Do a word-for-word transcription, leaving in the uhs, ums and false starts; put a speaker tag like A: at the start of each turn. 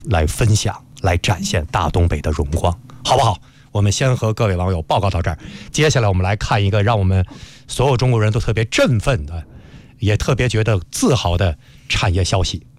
A: 来分享，来展现大东北的荣光，好不好？我们先和各位网友报告到这儿，接下来我们来看一个让我们所有中国人都特别振奋的，也特别觉得自豪的产业消息。